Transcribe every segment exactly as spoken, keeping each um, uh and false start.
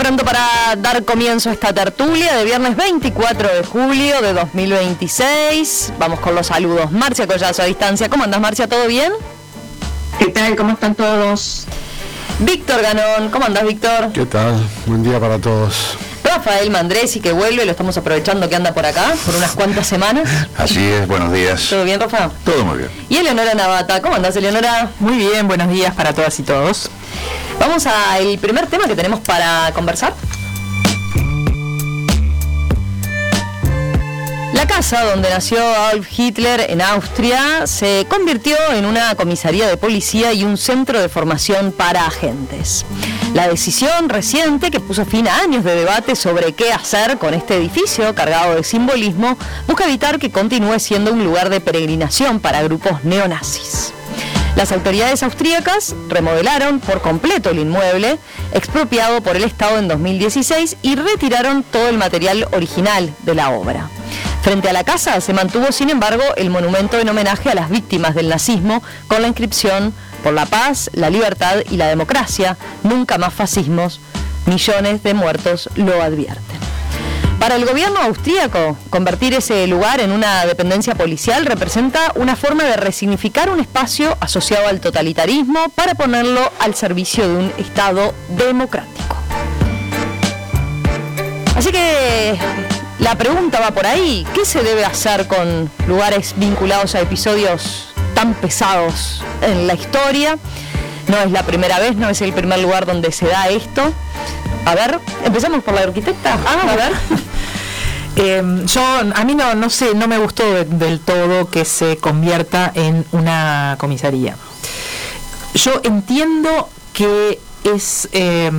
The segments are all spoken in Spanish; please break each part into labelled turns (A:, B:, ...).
A: pronto para dar comienzo a esta tertulia de viernes veinticuatro de julio de dos mil veintiséis. Vamos con los saludos. Marcia Collazo a distancia. ¿Cómo andás, Marcia? ¿Todo bien?
B: ¿Qué tal? ¿Cómo están todos?
A: Víctor Ganón. ¿Cómo andás, Víctor?
C: ¿Qué tal? Buen día para todos.
A: Rafael Mandresi, que vuelve, lo estamos aprovechando que anda por acá por unas cuantas semanas.
D: Así es, buenos días.
A: ¿Todo bien, Rafa?
D: Todo muy bien.
A: Y Eleonora Navata. ¿Cómo andás, Eleonora?
E: Muy bien, buenos días para todas y todos.
A: Vamos al primer tema que tenemos para conversar. La casa donde nació Adolf Hitler en Austria se convirtió en una comisaría de policía y un centro de formación para agentes. La decisión reciente, que puso fin a años de debate sobre qué hacer con este edificio cargado de simbolismo, busca evitar que continúe siendo un lugar de peregrinación para grupos neonazis. Las autoridades austríacas remodelaron por completo el inmueble, expropiado por el Estado en dos mil dieciséis, y retiraron todo el material original de la obra. Frente a la casa se mantuvo, sin embargo, el monumento en homenaje a las víctimas del nazismo, con la inscripción: por la paz, la libertad y la democracia, nunca más fascismos, millones de muertos lo advierten. Para el gobierno austríaco, convertir ese lugar en una dependencia policial representa una forma de resignificar un espacio asociado al totalitarismo para ponerlo al servicio de un Estado democrático. Así que la pregunta va por ahí: ¿qué se debe hacer con lugares vinculados a episodios tan pesados en la historia? No es la primera vez, no es el primer lugar donde se da esto. A ver, empezamos por la arquitecta. Ah, a ver.
E: Eh, yo, a mí no, no sé, no me gustó de, del todo que se convierta en una comisaría. Yo entiendo que es... Eh,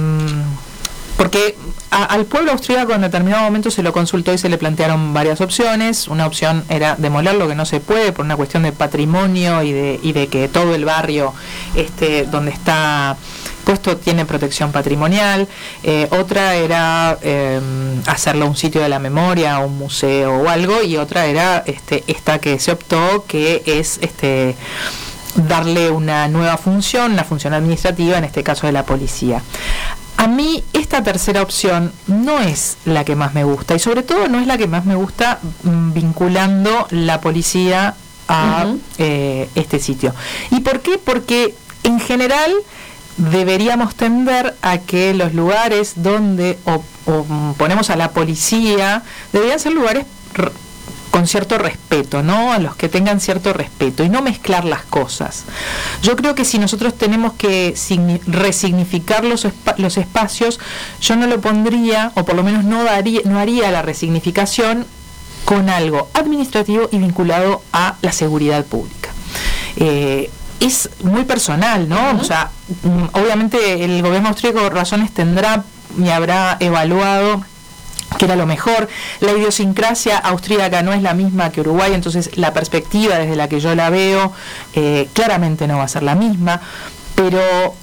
E: porque a, al pueblo austríaco en determinado momento se lo consultó y se le plantearon varias opciones. Una opción era demoler lo que no se puede por una cuestión de patrimonio y de, y de que todo el barrio este, donde está puesto tiene protección patrimonial. Eh, otra era eh, hacerlo un sitio de la memoria, un museo o algo, y otra era este, esta que se optó, que es este darle una nueva función, una función administrativa, en este caso de la policía. A mí esta tercera opción no es la que más me gusta, y sobre todo no es la que más me gusta mmm, vinculando la policía a uh-huh. eh, este sitio. ¿Y por qué? Porque en general deberíamos tender a que los lugares donde o, o ponemos a la policía deberían ser lugares r- con cierto respeto, ¿no? A los que tengan cierto respeto y no mezclar las cosas. Yo creo que si nosotros tenemos que signi- resignificar los, espa- los espacios, yo no lo pondría, o por lo menos no daría, no haría la resignificación con algo administrativo y vinculado a la seguridad pública. Eh, es muy personal, ¿no? Uh-huh. O sea, obviamente el gobierno austríaco razones tendrá y habrá evaluado que era lo mejor. La idiosincrasia austríaca no es la misma que Uruguay, entonces la perspectiva desde la que yo la veo eh, claramente no va a ser la misma, pero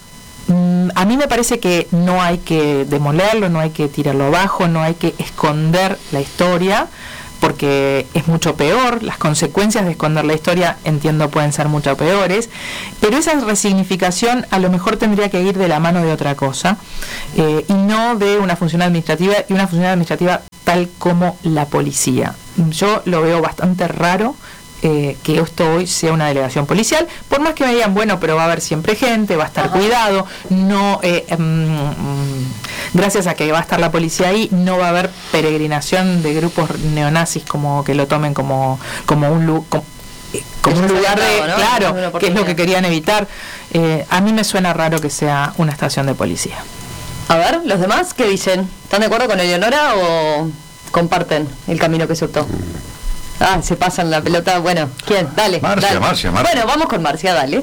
E: mm, a mí me parece que no hay que demolerlo, no hay que tirarlo abajo, no hay que esconder la historia, porque es mucho peor. Las consecuencias de esconder la historia, entiendo, pueden ser mucho peores, pero esa resignificación a lo mejor tendría que ir de la mano de otra cosa, eh, y no de una función administrativa, y una función administrativa tal como la policía. Yo lo veo bastante raro eh, que esto hoy sea una delegación policial, por más que me digan, bueno, pero va a haber siempre gente, va a estar Ajá. cuidado, no... Eh, um, gracias a que va a estar la policía ahí, no va a haber peregrinación de grupos neonazis como que lo tomen como como un lu- como, eh, como un lugar de, ¿no? Claro, que es lo que querían evitar. Eh, a mí me suena raro que sea una estación de policía.
A: A ver, ¿los demás qué dicen? ¿Están de acuerdo con Eleonora o comparten el camino que se optó? Ah, se pasan la pelota. Bueno, ¿quién? Dale.
D: Marcia,
A: dale.
D: Marcia, Marcia.
A: Bueno, vamos con Marcia, dale.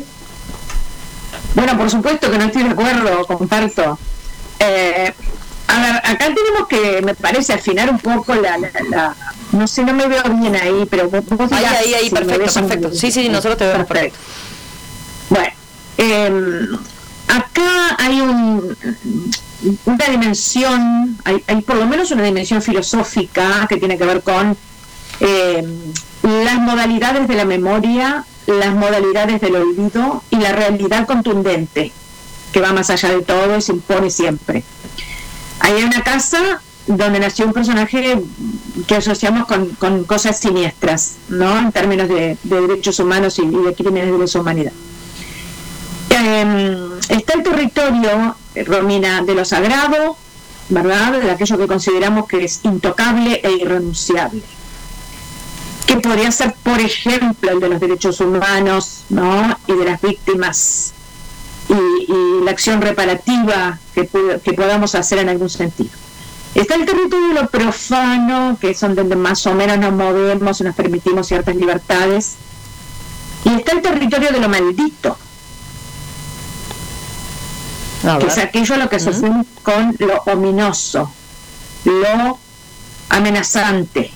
B: Bueno, por supuesto que no estoy de acuerdo, comparto. Eh, a ver, acá tenemos que, me parece, afinar un poco la, la, la no sé, no me veo bien ahí, pero vos dirás,
A: ahí, ahí, ahí,
B: si
A: perfecto, perfecto. Sí, sí, nosotros te vemos perfecto.
B: Bueno, eh, acá hay un, una dimensión, hay, hay por lo menos una dimensión filosófica que tiene que ver con eh, las modalidades de la memoria, las modalidades del olvido y la realidad contundente, que va más allá de todo y se impone siempre. Ahí hay una casa donde nació un personaje que asociamos con, con cosas siniestras, ¿no? En términos de, de derechos humanos y, y de crímenes de lesa humanidad. Eh, está el territorio, Romina, de lo sagrado, ¿verdad? De aquello que consideramos que es intocable e irrenunciable. Que podría ser, por ejemplo, el de los derechos humanos, ¿no? Y de las víctimas. Y, y la acción reparativa que, puede, que podamos hacer en algún sentido. Está el territorio de lo profano, que es donde más o menos nos movemos y nos permitimos ciertas libertades. Y está el territorio de lo maldito,
A: A
B: que
A: ver.
B: es aquello a lo que asociamos uh-huh. con lo ominoso, lo amenazante.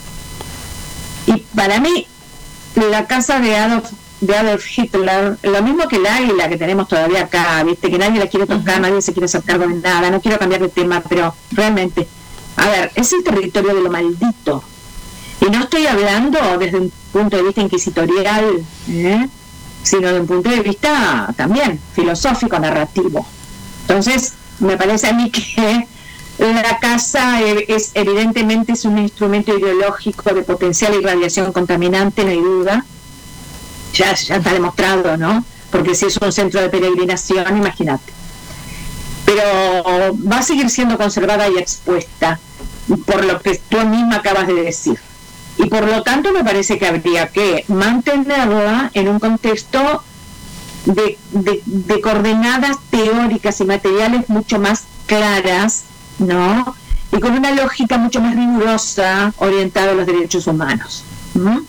B: Y para mí, la casa de Adolf, de Adolf Hitler, lo mismo que el águila que tenemos todavía acá, viste, que nadie la quiere tocar, uh-huh. nadie se quiere hacer cargo de nada, no quiero cambiar de tema, pero realmente, a ver, es el territorio de lo maldito. Y no estoy hablando desde un punto de vista inquisitorial, ¿eh? sino desde un punto de vista también filosófico, narrativo. Entonces, me parece a mí que la casa es evidentemente es un instrumento ideológico de potencial irradiación contaminante, no hay duda. Ya, ya está demostrado, ¿no? Porque si es un centro de peregrinación, imagínate. Pero va a seguir siendo conservada y expuesta, por lo que tú misma acabas de decir. Y por lo tanto me parece que habría que mantenerla en un contexto de, de, de coordenadas teóricas y materiales mucho más claras, ¿no? Y con una lógica mucho más rigurosa orientada a los derechos humanos. ¿Mm?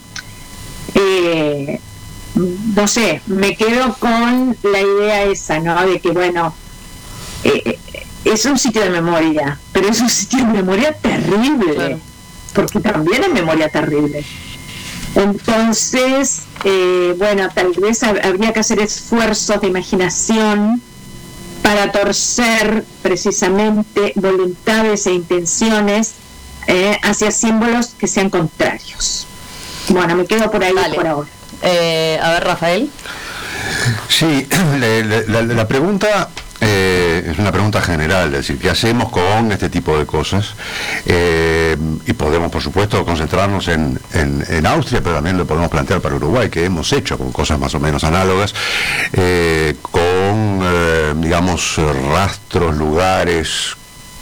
B: Eh, no sé, me quedo con la idea esa, ¿no? De que, bueno, eh, es un sitio de memoria, pero es un sitio de memoria terrible, claro. Porque también es memoria terrible. Entonces, eh, bueno, tal vez habría que hacer esfuerzos de imaginación para torcer precisamente voluntades e intenciones eh, hacia símbolos que sean contrarios. Bueno, me quedo por ahí vale. por ahora.
A: Eh, a ver, Rafael.
C: Sí, la, la, la pregunta eh, es una pregunta general, es decir, ¿qué hacemos con este tipo de cosas? Eh, y podemos, por supuesto, concentrarnos en, en, en Austria, pero también lo podemos plantear para Uruguay, que hemos hecho con cosas más o menos análogas, eh, con, eh, digamos, rastros, lugares,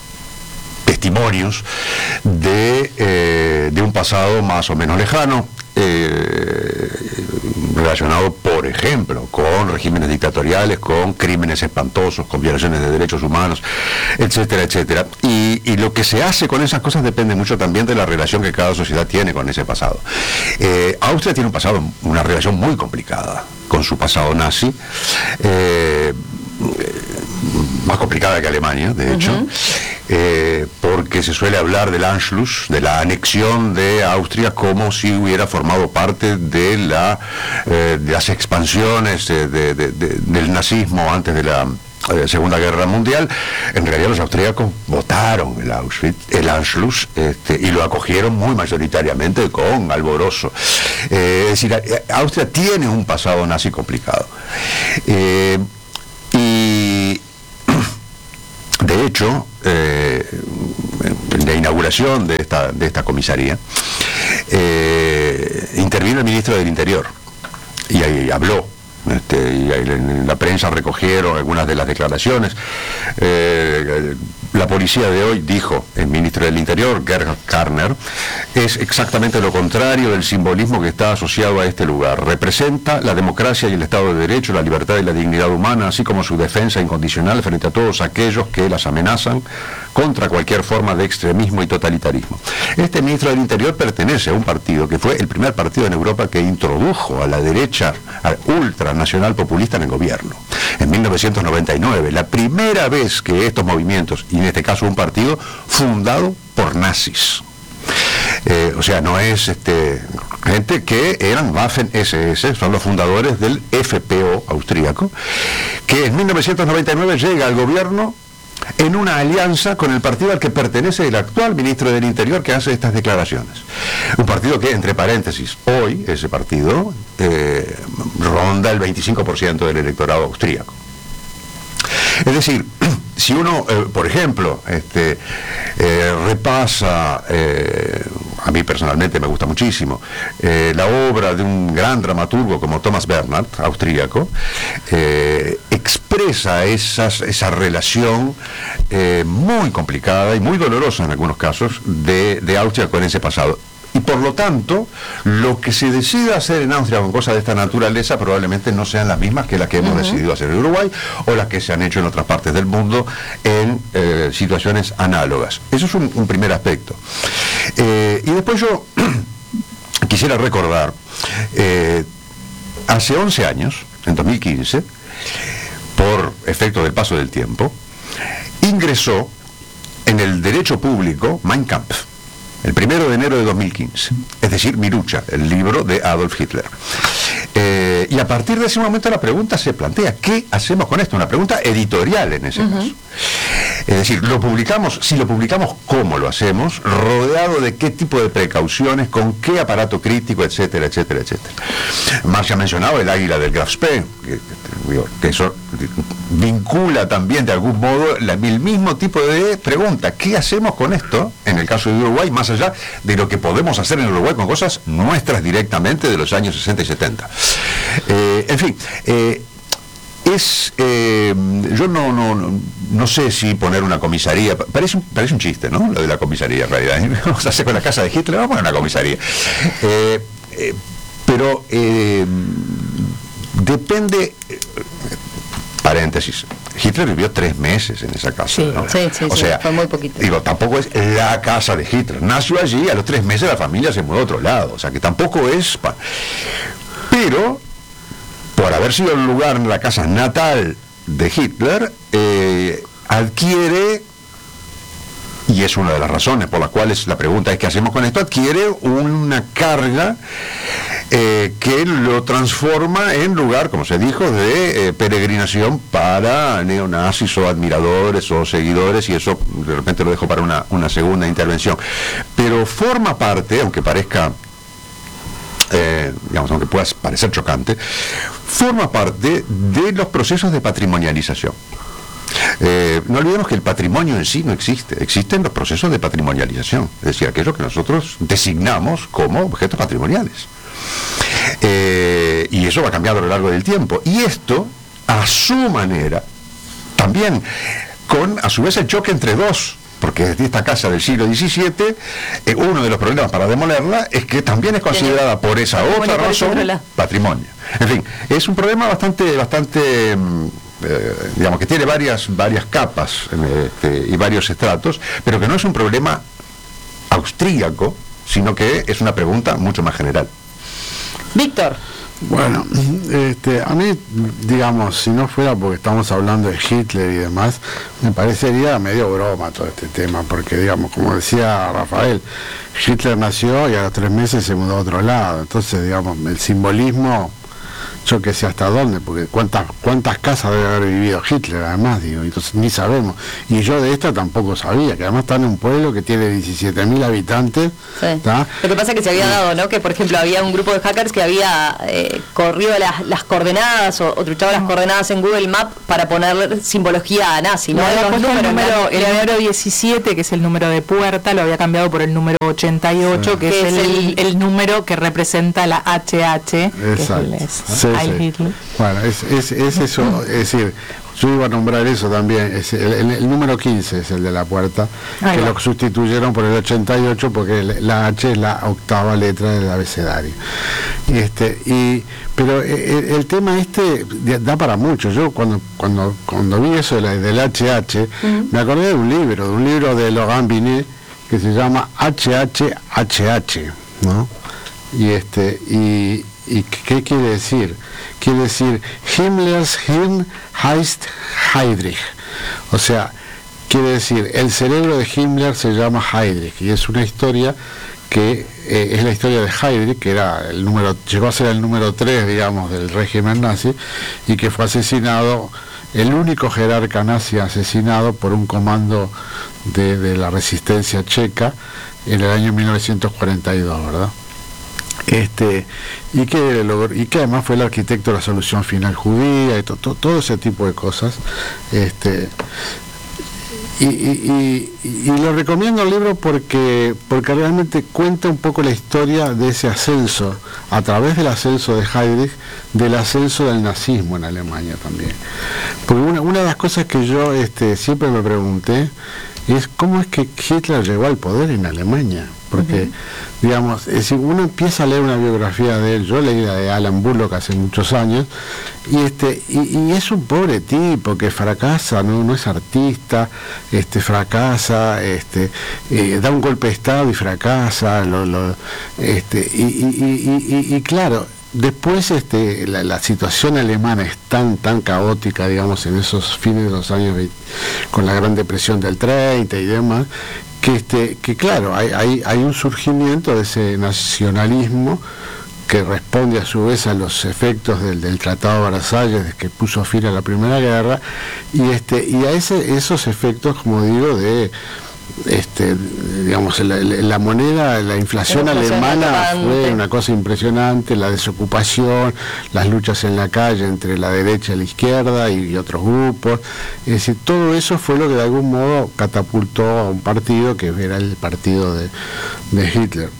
C: testimonios de, eh, de un pasado más o menos lejano, eh, relacionado, por ejemplo, con regímenes dictatoriales, con crímenes espantosos, con violaciones de derechos humanos, etcétera, etcétera. Y, y lo que se hace con esas cosas depende mucho también de la relación que cada sociedad tiene con ese pasado. Eh, Austria tiene un pasado, una relación muy complicada con su pasado nazi, eh, más complicada que Alemania, de hecho, uh-huh. eh, porque se suele hablar del Anschluss, de la anexión de Austria, como si hubiera formado parte de, la, eh, de las expansiones de, de, de, de, del nazismo antes de la eh, Segunda Guerra Mundial. En realidad los austríacos votaron el Auschwitz, el Anschluss, este, y lo acogieron muy mayoritariamente con alborozo. Eh, es decir, Austria tiene un pasado nazi complicado. Eh, y de hecho, eh, en la inauguración de esta, de esta comisaría, eh, intervino el ministro del Interior y ahí habló. Este, y en la prensa recogieron algunas de las declaraciones. Eh, la policía de hoy, dijo el ministro del Interior, Gerhard Karner, es exactamente lo contrario del simbolismo que está asociado a este lugar. Representa la democracia y el Estado de Derecho, la libertad y la dignidad humana, así como su defensa incondicional frente a todos aquellos que las amenazan contra cualquier forma de extremismo y totalitarismo. Este ministro del Interior pertenece a un partido que fue el primer partido en Europa que introdujo a la derecha ultranacional populista en el gobierno. En mil novecientos noventa y nueve, la primera vez que estos movimientos, y en este caso un partido fundado por nazis, eh, o sea, no es este, gente que eran Waffen-S S, son los fundadores del F P O austríaco, que en mil novecientos noventa y nueve llega al gobierno en una alianza con el partido al que pertenece el actual ministro del Interior, que hace estas declaraciones. Un partido que, entre paréntesis, hoy ese partido eh, ronda el veinticinco por ciento del electorado austríaco. Es decir, si si uno, eh, por ejemplo, este, eh, repasa, eh, a mí personalmente me gusta muchísimo, eh, la obra de un gran dramaturgo como Thomas Bernhard, austríaco, eh, expresa esas, esa relación eh, muy complicada y muy dolorosa en algunos casos de, de Austria con ese pasado. Y por lo tanto, lo que se decida hacer en Austria con cosas de esta naturaleza probablemente no sean las mismas que las que hemos uh-huh. decidido hacer en Uruguay o las que se han hecho en otras partes del mundo en eh, situaciones análogas. Eso es un, un primer aspecto. Eh, y después yo quisiera recordar, eh, hace once años, en dos mil quince, por efecto del paso del tiempo, ingresó en el derecho público Mein Kampf, el primero de enero de dos mil quince, es decir, Mi lucha, el libro de Adolf Hitler. Eh, y a partir de ese momento la pregunta se plantea, ¿qué hacemos con esto? Una pregunta editorial en ese uh-huh. caso. Es decir, lo publicamos, si lo publicamos, ¿cómo lo hacemos? Rodeado de qué tipo de precauciones, con qué aparato crítico, etcétera, etcétera, etcétera. Marcia ha mencionado el águila del Graf Spee, que, que eso vincula también de algún modo la, el mismo tipo de pregunta. ¿Qué hacemos con esto? En el caso de Uruguay, más allá de lo que podemos hacer en Uruguay con cosas nuestras directamente de los años sesenta y setenta. Eh, en fin, eh, es eh, yo no, no no no sé si poner una comisaría, parece un, parece un chiste, ¿no? Lo de la comisaría en realidad. Vamos a hacer con la casa de Hitler, vamos a poner una comisaría. Eh, eh, pero eh, depende, eh, paréntesis, Hitler vivió tres meses en esa casa,
A: sí,
C: ¿no?
A: sí, sí,
C: o
A: sí,
C: sea,
A: fue muy poquito.
C: Digo, tampoco es la casa de Hitler. Nació allí, a los tres meses la familia se mudó a otro lado. O sea, que tampoco es... Pa... Pero, por haber sido el lugar en la casa natal de Hitler, eh, adquiere... Y es una de las razones por las cuales la pregunta es ¿qué hacemos con esto? Adquiere una carga eh, que lo transforma en lugar, como se dijo, de eh, peregrinación para neonazis o admiradores o seguidores, y eso de repente lo dejo para una, una segunda intervención. Pero forma parte, aunque parezca, eh, digamos, aunque pueda parecer chocante, forma parte de los procesos de patrimonialización. Eh, no olvidemos que el patrimonio en sí no existe, existen los procesos de patrimonialización, es decir, aquello que nosotros designamos como objetos patrimoniales. Eh, y eso va cambiando a lo largo del tiempo. Y esto, a su manera, también con, a su vez, el choque entre dos, porque desde esta casa del siglo diecisiete, eh, uno de los problemas para demolerla es que también es considerada por esa otra razón patrimonio. En fin, es un problema bastante, bastante... Eh, digamos que tiene varias varias capas este, y varios estratos, pero que no es un problema austríaco, sino que es una pregunta mucho más general.
A: Víctor.
D: Bueno, este, a mí, digamos, si no fuera porque estamos hablando de Hitler y demás, me parecería medio broma todo este tema, porque, digamos, como decía Rafael, Hitler nació y a los tres meses se mudó a otro lado, entonces, digamos, el simbolismo... yo que sé hasta dónde, porque cuántas cuántas casas debe haber vivido Hitler, además, digo, entonces ni sabemos. Y yo de esta tampoco sabía, que además está en un pueblo que tiene diecisiete mil habitantes.
A: Sí. Lo que pasa es que se había dado, ¿no? Que por ejemplo había un grupo de hackers que había eh, corrido las, las coordenadas o, o truchado las coordenadas en Google Maps para poner simbología nazi, ¿no?
E: No,
A: Los
E: números, el número,
A: el,
E: el número diecisiete, que es el número de puerta, lo había cambiado por el número ochenta y ocho, sí. que es, es el, el, el número que representa la H H.
D: Exacto.
E: Que es el, es,
D: sí, sí. Bueno, es, es, es eso, es decir, yo iba a nombrar eso también, es el, el, el número quince es el de la puerta, Ahí que va. Lo sustituyeron por el ochenta y ocho porque la H es la octava letra del abecedario. Y este, y, pero el, el tema este da para mucho. Yo cuando cuando cuando vi eso de la, del H H, uh-huh. me acordé de un libro, de un libro de Laurent Binet que se llama H H H H, ¿no? Y este, y ¿Y qué quiere decir? Quiere decir Himmlers Hirn heißt Heydrich. O sea, quiere decir, el cerebro de Himmler se llama Heydrich, y es una historia que eh, es la historia de Heydrich, que era el número, llegó a ser el número tres, digamos, del régimen nazi, y que fue asesinado, el único jerarca nazi asesinado por un comando de, de la resistencia checa en el año mil novecientos cuarenta y dos, ¿verdad? Este, y que logró, y que además fue el arquitecto de la solución final judía y to, to, todo ese tipo de cosas. Este, Y, y, y, y lo recomiendo el libro porque porque realmente cuenta un poco la historia de ese ascenso, a través del ascenso de Heydrich, del ascenso del nazismo en Alemania también. Porque una, una de las cosas que yo este, siempre me pregunté es cómo es que Hitler llegó al poder en Alemania. Porque, uh-huh. digamos, es decir, uno empieza a leer una biografía de él, yo leí la de Alan Bullock hace muchos años, y este y, y es un pobre tipo que fracasa, no no es artista, este fracasa, este eh, da un golpe de estado y fracasa, lo, lo, este y, y, y, y, y claro, después este la, la situación alemana es tan tan caótica, digamos, en esos fines de los años veinte, con la Gran Depresión del treinta y demás, que este que claro hay, hay hay un surgimiento de ese nacionalismo que responde a su vez a los efectos del, del Tratado de Versalles, que puso fin a la Primera Guerra, y este y a ese esos efectos, como digo, de este digamos la, la moneda, la inflación alemana fue una cosa impresionante, la desocupación, las luchas en la calle entre la derecha y la izquierda y, y otros grupos, es decir, todo eso fue lo que de algún modo catapultó a un partido que era el partido de, de Hitler.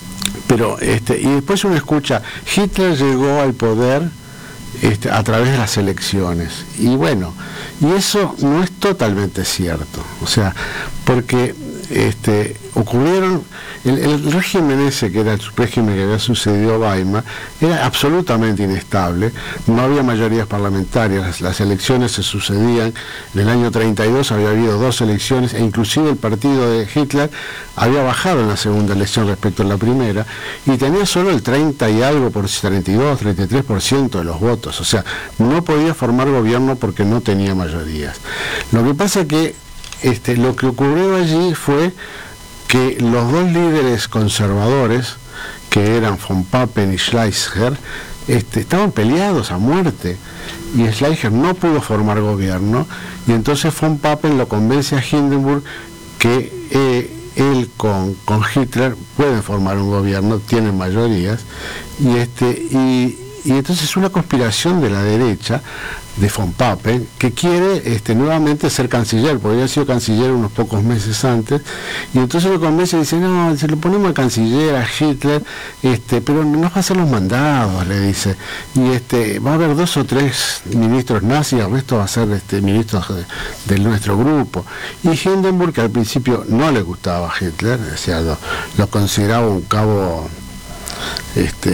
D: Pero este y después uno escucha, Hitler llegó al poder este, a través de las elecciones, y bueno, y eso no es totalmente cierto, o sea, porque este ocurrieron el, el régimen ese, que era el régimen que había sucedido a Weimar, era absolutamente inestable, no había mayorías parlamentarias, las, las elecciones se sucedían, en el año treinta y dos había habido dos elecciones, e inclusive el partido de Hitler había bajado en la segunda elección respecto a la primera, y tenía solo el treinta y algo por treinta y dos, treinta y tres por ciento de los votos, o sea, no podía formar gobierno porque no tenía mayorías. Lo que pasa que este, lo que ocurrió allí fue que los dos líderes conservadores, que eran von Papen y Schleicher, este, estaban peleados a muerte, y Schleicher no pudo formar gobierno, y entonces von Papen lo convence a Hindenburg que eh, él con, con Hitler pueden formar un gobierno, tienen mayorías, y este y, y entonces es una conspiración de la derecha, de von Papen, que quiere este, nuevamente ser canciller, porque había sido canciller unos pocos meses antes, y entonces lo convence y dice, no, se lo ponemos al canciller, a Hitler, este, pero no va a hacer los mandados, le dice, y este va a haber dos o tres ministros nazis, el resto va a ser este, ministros de, de nuestro grupo. Y Hindenburg, que al principio no le gustaba a Hitler, o sea, lo, lo consideraba un cabo este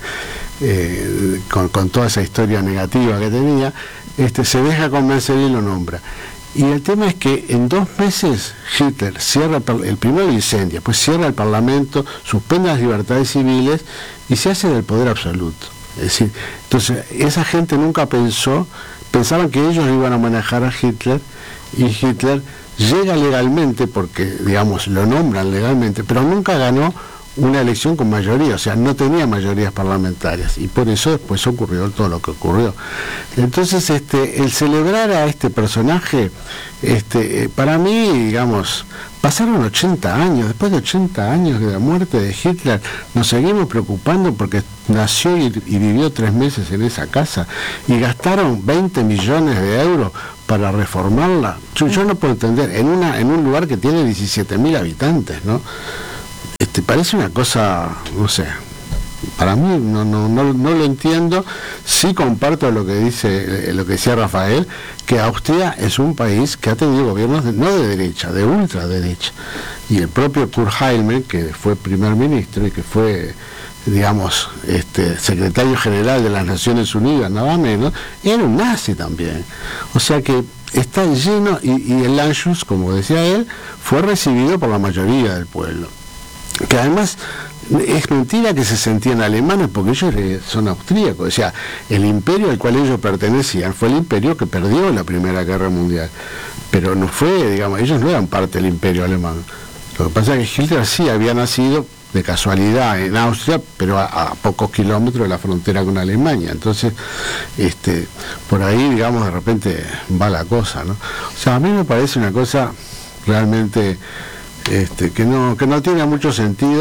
D: Eh, con, con toda esa historia negativa que tenía, este, se deja convencer y lo nombra. Y el tema es que en dos meses Hitler cierra el, el primero incendia, pues cierra el Parlamento, suspende las libertades civiles y se hace del poder absoluto. Es decir, entonces esa gente nunca pensó, pensaban que ellos iban a manejar a Hitler, y Hitler llega legalmente, porque digamos lo nombran legalmente, pero nunca ganó una elección con mayoría, o sea, no tenía mayorías parlamentarias, y por eso después ocurrió todo lo que ocurrió. Entonces, este, el celebrar a este personaje, este, para mí, digamos, pasaron ochenta años, después de ochenta años de la muerte de Hitler, nos seguimos preocupando porque nació y, y vivió tres meses en esa casa, y gastaron veinte millones de euros para reformarla. Yo, yo no puedo entender, en una, en un lugar que tiene diecisiete mil habitantes, ¿no? Este, parece una cosa, no sé, para mí no, no, no, no lo entiendo. Sí comparto lo que dice, lo que decía Rafael, que Austria es un país que ha tenido gobiernos de, no de derecha, de ultraderecha, y el propio Kurt Heilmann, que fue primer ministro y que fue, digamos, este secretario general de las Naciones Unidas, nada menos, era un nazi también. O sea que está lleno, y, y el Anschluss, como decía él, fue recibido por la mayoría del pueblo, que además es mentira que se sentían alemanes, porque ellos son austríacos. O sea, el imperio al cual ellos pertenecían fue el imperio que perdió la Primera Guerra Mundial, pero no fue, digamos, ellos no eran parte del imperio alemán. Lo que pasa es que Hitler sí había nacido de casualidad en Austria, pero a, a pocos kilómetros de la frontera con Alemania. Entonces, este, por ahí, digamos, de repente va la cosa, ¿no? O sea, a mí me parece una cosa realmente Este, que no que no tiene mucho sentido,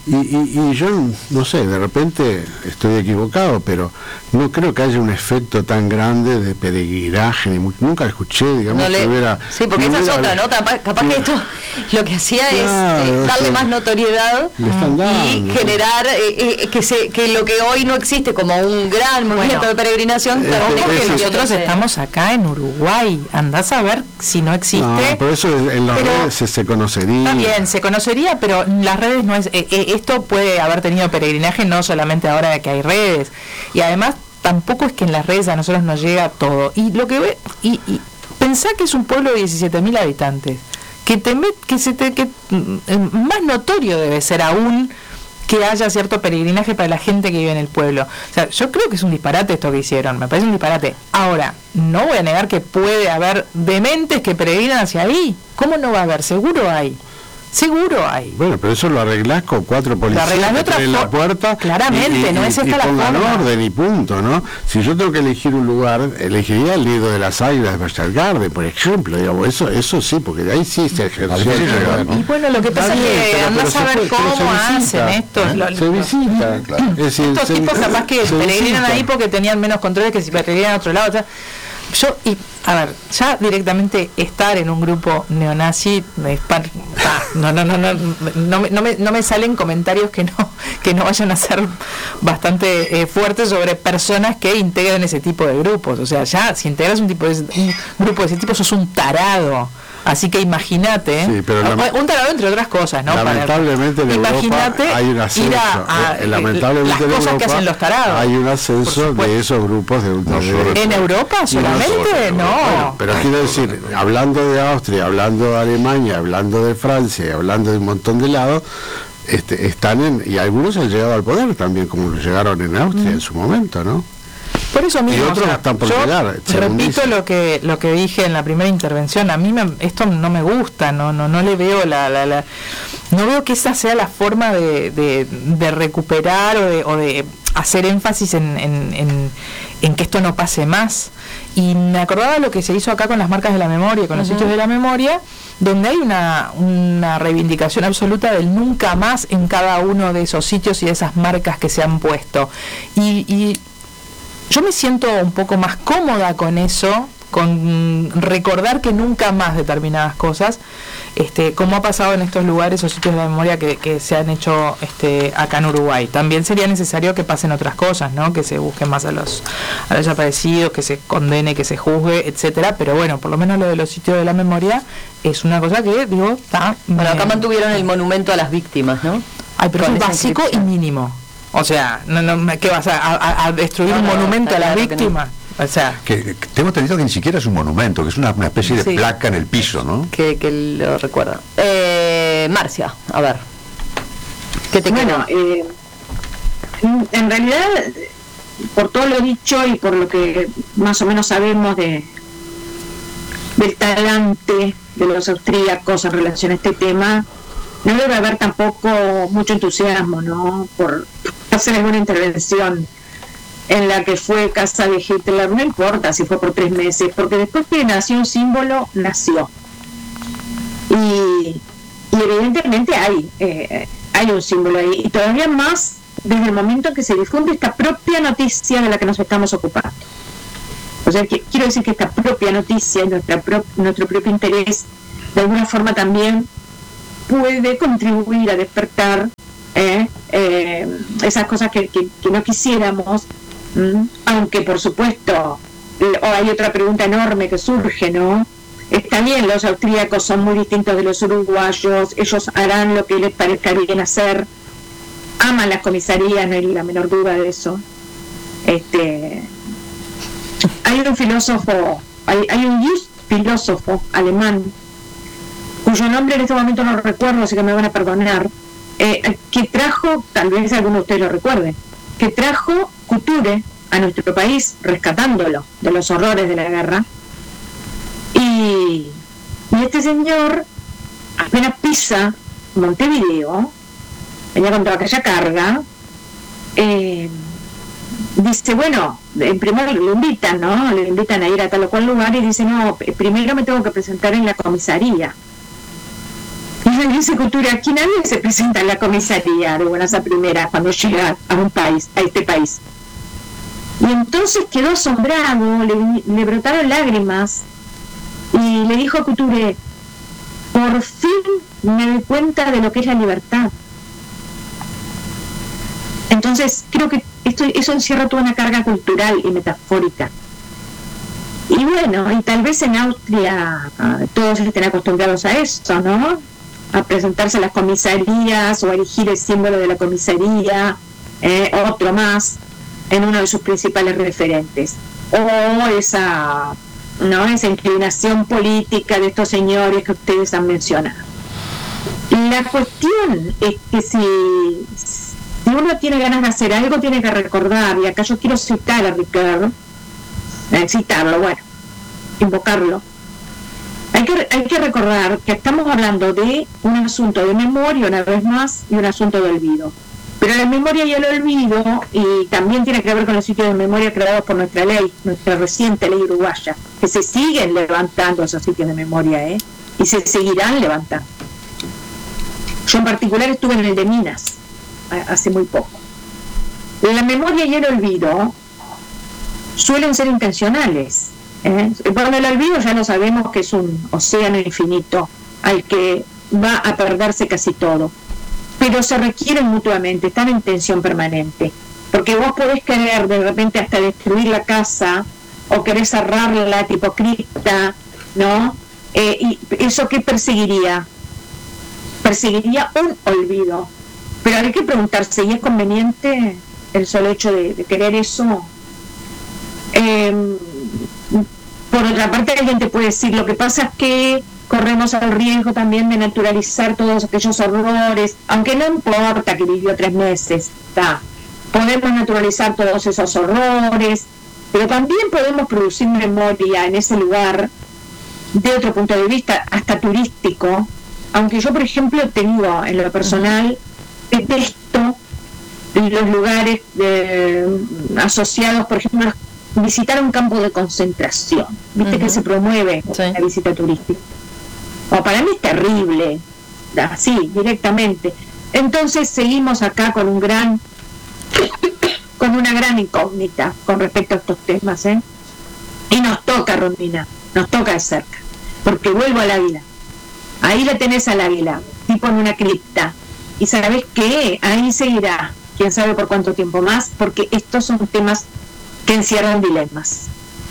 D: Y, y, y yo, no sé, de repente estoy equivocado, pero no creo que haya un efecto tan grande de peregrinaje, ni, nunca escuché, digamos,
A: no le,
D: que hubiera...
A: Sí, porque esa es otra, ¿no? Capaz, capaz sí. que esto lo que hacía claro, es eh, darle más notoriedad dando, y generar eh, eh, que se que lo que hoy no existe como un gran movimiento bueno, de peregrinación,
E: eh, porque nosotros estamos acá en Uruguay, andás a ver si no existe.
D: No, por eso en las redes se, se conocería.
E: También se conocería, pero en las redes no es... Eh, eh, esto puede haber tenido peregrinaje no solamente ahora que hay redes, y además tampoco es que en las redes a nosotros nos llega todo. Y lo que ve, y, y pensá que es un pueblo de diecisiete mil habitantes, que te que se te que más notorio debe ser aún que haya cierto peregrinaje para la gente que vive en el pueblo. O sea, yo creo que es un disparate esto que hicieron, me parece un disparate. Ahora, no voy a negar que puede haber dementes que peregrinan hacia ahí. ¿Cómo no va a haber? Seguro hay. Seguro hay.
D: Bueno, pero eso lo arreglás con cuatro policías en la puerta.
E: Claramente,
D: y, y,
E: no es esta
D: y
E: la
D: pongan
E: forma.
D: orden y punto, ¿no? Si yo tengo que elegir un lugar, elegiría el nido de las águilas de Berchtesgaden, por ejemplo, digamos, eso eso sí, porque de ahí sí se ejerció el lugar, ¿no?
E: Y bueno, lo que pasa es que andás a ver cómo hacen esto.
D: ¿Eh? Se visita, claro. Es decir,
E: estos
D: se,
E: tipos capaz que peregrinan ahí porque tenían menos controles que si peregrinan a otro lado. O sea, yo, y a ver, ya directamente estar en un grupo neonazi, me, ah, no, no, no, no, no, me, no, me, no me salen comentarios que no que no vayan a ser bastante eh, fuertes sobre personas que integran ese tipo de grupos. O sea, ya si integras un tipo de un grupo de ese tipo, sos un tarado. Así que imagínate,
D: sí, pero
E: un tarado entre otras cosas, ¿no?
D: Lamentablemente en Europa hay un ascenso. Ir a, a, lamentablemente
E: las cosas
D: en
E: que hacen los tarados.
D: Hay un ascenso de esos grupos de ultraderecha.
E: ¿En Europa solamente? No. no.
D: Bueno, pero quiero decir, hablando de Austria, hablando de Alemania, hablando de Francia, hablando de un montón de lados, este, están en, y algunos han llegado al poder también, como lo llegaron en Austria mm. en su momento, ¿no?
E: Por eso mismo,
D: y otros
E: o sea,
D: están por
E: yo
D: llegar,
E: repito lo que lo que dije en la primera intervención. A mí me, esto no me gusta, no no no le veo la, la, la no veo que esa sea la forma de, de, de recuperar o de, o de hacer énfasis en, en, en, en que esto no pase más. Y me acordaba lo que se hizo acá con las marcas de la memoria, con uh-huh. los sitios de la memoria, donde hay una, una reivindicación absoluta del nunca más en cada uno de esos sitios y de esas marcas que se han puesto. Y, y yo me siento un poco más cómoda con eso, con recordar que nunca más determinadas cosas, este, como ha pasado en estos lugares o sitios de la memoria que, que se han hecho este, acá en Uruguay. También sería necesario que pasen otras cosas, ¿no? Que se busquen más a los, a los desaparecidos, que se condene, que se juzgue, etcétera. Pero bueno, por lo menos lo de los sitios de la memoria es una cosa que, digo, está...
A: Bueno, acá mantuvieron el monumento a las víctimas, ¿no?
E: Ay, pero es básico y mínimo. O sea, no, no, ¿qué vas a, a, a destruir no, un no, monumento a las víctimas? No. O sea,
C: que, que tengo entendido que ni siquiera es un monumento, que es una, una especie de sí, placa en el piso, ¿no?
A: Que, que lo recuerda. Eh, Marcia, a ver.
B: ¿Qué te bueno, eh, en realidad, por todo lo dicho y por lo que más o menos sabemos de del talante de los austríacos en relación a este tema, no debe haber tampoco mucho entusiasmo, ¿no? Por hacer alguna intervención en la que fue casa de Hitler, no importa si fue por tres meses, porque después que nació un símbolo, nació. Y, y evidentemente hay, eh, hay un símbolo ahí, y todavía más desde el momento en que se difunde esta propia noticia de la que nos estamos ocupando. O sea, que, quiero decir que esta propia noticia, nuestra pro, nuestro propio interés, de alguna forma también puede contribuir a despertar eh, eh, esas cosas que, que, que no quisiéramos, ¿m? Aunque por supuesto o hay otra pregunta enorme que surge, ¿no? Está bien, los austríacos son muy distintos de los uruguayos, ellos harán lo que les parezca bien hacer, aman las comisarías, no hay la menor duda de eso. Este, hay un filósofo, hay, hay un filósofo alemán cuyo nombre en este momento no lo recuerdo, así que me van a perdonar, eh, que trajo, tal vez alguno de ustedes lo recuerde, que trajo Couture a nuestro país, rescatándolo de los horrores de la guerra, y, y este señor apenas pisa Montevideo, venía con toda aquella carga, eh, dice, bueno, en primer le invitan, ¿no? Le invitan a ir a tal o cual lugar y dice, no, primero me tengo que presentar en la comisaría. Y Entonces dice Couture, aquí nadie se presenta en la comisaría de buenas a primeras cuando llega a un país, a este país. Y entonces quedó asombrado, le, le brotaron lágrimas y le dijo a Couture, por fin me doy cuenta de lo que es la libertad. Entonces creo que esto, eso encierra toda una carga cultural y metafórica. Y bueno, y tal vez en Austria uh, todos estén acostumbrados a eso, ¿no? A presentarse a las comisarías o a erigir el símbolo de la comisaría, eh, otro más, en uno de sus principales referentes. O esa, ¿no? Esa inclinación política de estos señores que ustedes han mencionado. La cuestión es que si, si uno tiene ganas de hacer algo, tiene que recordar, y acá yo quiero citar a Ricoeur, citarlo, bueno, invocarlo. Hay que, hay que recordar que estamos hablando de un asunto de memoria, una vez más, y un asunto de olvido. Pero la memoria y el olvido, y también tiene que ver con los sitios de memoria creados por nuestra ley, nuestra reciente ley uruguaya, que se siguen levantando esos sitios de memoria, ¿eh? Y se seguirán levantando. Yo en particular estuve en el de Minas, hace muy poco. La memoria y el olvido suelen ser intencionales. ¿eh? Bueno, el olvido ya lo sabemos que es un océano infinito al que va a perderse casi todo, pero se requieren mutuamente, están en tensión permanente, porque vos podés querer de repente hasta destruir la casa o querés cerrarla tipo cripta, ¿no? Eh, y eso ¿qué perseguiría? Perseguiría un olvido, pero hay que preguntarse, ¿y es conveniente el solo hecho de, de querer eso? Eh, por otra parte, alguien te puede decir, lo que pasa es que corremos el riesgo también de naturalizar todos aquellos horrores, aunque no importa que vivió tres meses, está. Podemos naturalizar todos esos horrores, pero también podemos producir memoria en ese lugar de otro punto de vista, hasta turístico, aunque yo, por ejemplo, he tenido en lo personal, detesto los lugares de, asociados, por ejemplo, visitar un campo de concentración, viste uh-huh. que se promueve sí. la visita turística. O para mí es terrible, así, directamente. Entonces seguimos acá con un gran, con una gran incógnita con respecto a estos temas, ¿eh? Y nos toca, Romina, nos toca de cerca, porque vuelvo al águila. Ahí la tenés al águila, tipo en una cripta. Y ¿sabés qué? Ahí seguirá, quién sabe por cuánto tiempo más, porque estos son temas que encierran dilemas.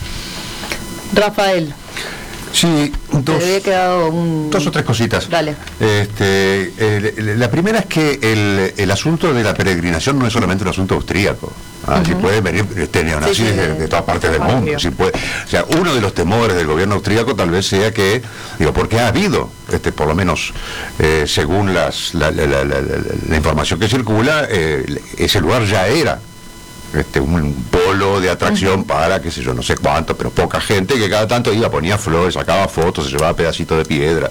A: Rafael.
C: Sí, dos,
A: había quedado un...
C: dos o tres cositas.
A: Dale.
C: Este, eh, la primera es que el, el asunto de la peregrinación no es solamente un asunto austríaco. Ah, uh-huh. Si pueden venir este, neonazis sí, sí, de, de todas partes del mundo. Si puede, o sea, uno de los temores del gobierno austríaco tal vez sea que, digo, porque ha habido, este, por lo menos eh, según las, la, la, la, la, la información que circula, eh, ese lugar ya era Este, un polo de atracción uh-huh. para, qué sé yo, no sé cuánto, pero poca gente que cada tanto iba, ponía flores, sacaba fotos, se llevaba pedacitos de piedra.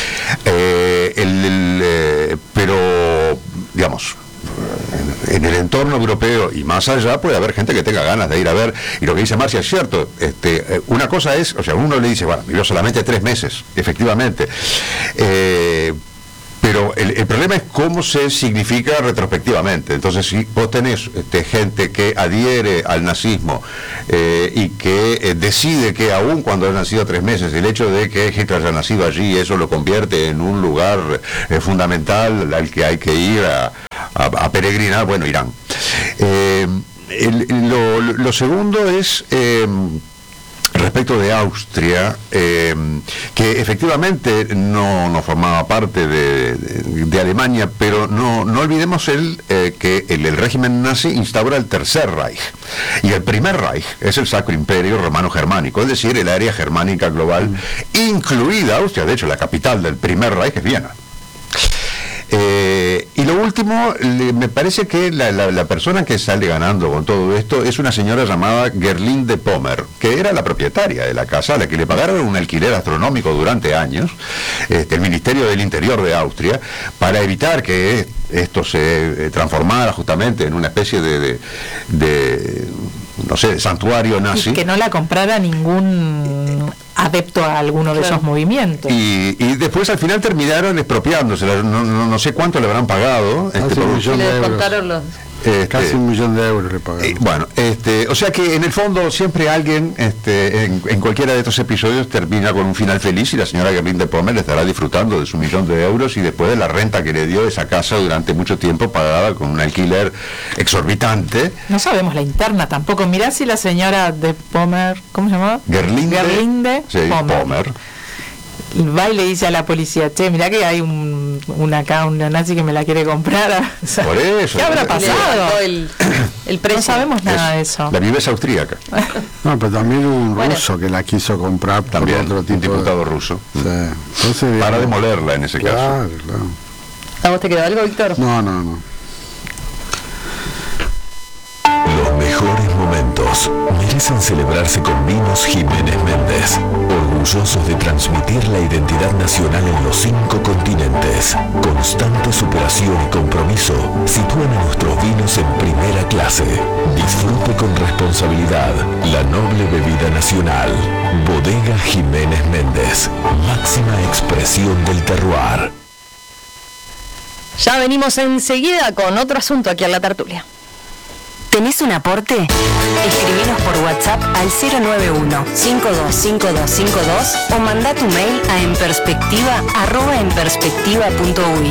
C: Eh, el, el, eh, pero, digamos, en, en el entorno europeo y más allá puede haber gente que tenga ganas de ir a ver, y lo que dice Marcia es cierto. Este, una cosa es, o sea, uno le dice, bueno, vivió solamente tres meses, efectivamente. Eh, Pero el, el problema es cómo se significa retrospectivamente. Entonces, si vos tenés este, gente que adhiere al nazismo eh, y que eh, decide que aún cuando ha nacido tres meses, el hecho de que Hitler haya nacido allí, eso lo convierte en un lugar eh, fundamental al que hay que ir a, a, a peregrinar, bueno, irán. Eh, el, lo, lo segundo es... Eh, respecto de Austria, eh, que efectivamente no, no formaba parte de, de, de Alemania, pero no, no olvidemos el, eh, que el, el régimen nazi instaura el Tercer Reich, y el Primer Reich es el Sacro Imperio Romano-Germánico, es decir, el área germánica global, mm. incluida Austria. De hecho, la capital del Primer Reich es Viena. Eh, y lo último, le, me parece que la, la, la persona que sale ganando con todo esto es una señora llamada Gerlinde Pommer, que era la propietaria de la casa, a la que le pagaron un alquiler astronómico durante años, este, el Ministerio del Interior de Austria, para evitar que esto se eh, transformara justamente en una especie de, de, de no sé, santuario nazi.
E: Y que no la comprara ningún adepto a alguno de claro. esos movimientos.
C: Y, y después al final terminaron expropiándosela, no, no, no sé cuánto le habrán pagado.
D: Este, por un millón de euros. Los... Este, casi un millón de euros le pagaron.
C: Eh, bueno, este, o sea que en el fondo siempre alguien este, en, en cualquiera de estos episodios termina con un final feliz y la señora Gerlinde Pommer estará disfrutando de su millón de euros y después de la renta que le dio esa casa durante mucho tiempo pagada con un alquiler exorbitante.
E: No sabemos la interna tampoco. Mirá si la señora de Pommer, ¿cómo se llamaba?
C: Gerlinde,
E: Gerlinde
C: sí,
E: Pommer.
C: Pommer.
E: Va y le dice a la policía, che, mirá que hay un, una acá, una nazi que me la quiere comprar. O sea,
C: por eso.
E: ¿qué habrá pasado?
A: El, el precio.
E: No sabemos nada es, de eso.
C: La viveza austríaca.
D: No, pero también hubo un
A: bueno.
D: ruso que la quiso comprar.
C: También,
D: por otro tipo
C: un diputado
D: de...
C: ruso.
D: Sí. Entonces,
C: para demolerla en ese
D: claro,
C: caso.
D: Claro.
A: ¿A vos te quedó algo, Víctor?
D: No, no, no.
F: Los mejores momentos merecen celebrarse con Vinos Jiménez Méndez, orgullosos de transmitir la identidad nacional en los cinco continentes. Constante superación y compromiso sitúan a nuestros vinos en primera clase. Disfrute con responsabilidad la noble bebida nacional. Bodega Jiménez Méndez, máxima expresión del terroir.
A: Ya venimos enseguida con otro asunto aquí en La Tertulia.
G: ¿Tenés un aporte? Escribinos por WhatsApp al cero nueve uno, cinco dos cinco dos cinco dos o manda tu mail a enperspectiva arroba enperspectiva punto uy.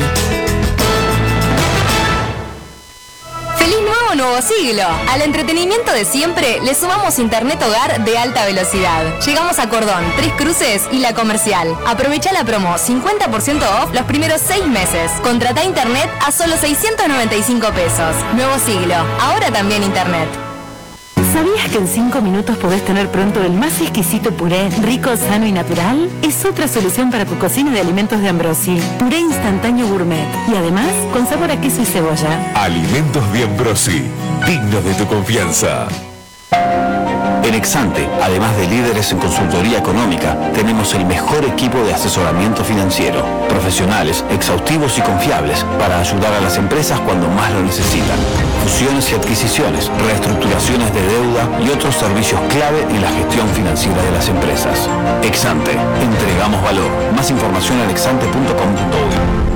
H: ¡Feliz nuevo nuevo siglo! Al entretenimiento de siempre le sumamos internet hogar de alta velocidad. Llegamos a Cordón, Tres Cruces y La Comercial. Aprovecha la promo cincuenta por ciento off los primeros seis meses. Contrata internet a solo seiscientos noventa y cinco pesos. Nuevo siglo, ahora también internet.
G: ¿Sabías que en cinco minutos podés tener pronto el más exquisito puré, rico, sano y natural? Es otra solución para tu cocina de alimentos de Ambrosi. Puré instantáneo gourmet. Y además, con sabor a queso y cebolla.
F: Alimentos de Ambrosi, dignos de tu confianza.
I: En Exante, además de líderes en consultoría económica, tenemos el mejor equipo de asesoramiento financiero, profesionales, exhaustivos y confiables para ayudar a las empresas cuando más lo necesitan. Fusiones y adquisiciones, reestructuraciones de deuda y otros servicios clave en la gestión financiera de las empresas. Exante, entregamos valor. Más información en exante punto com punto uy.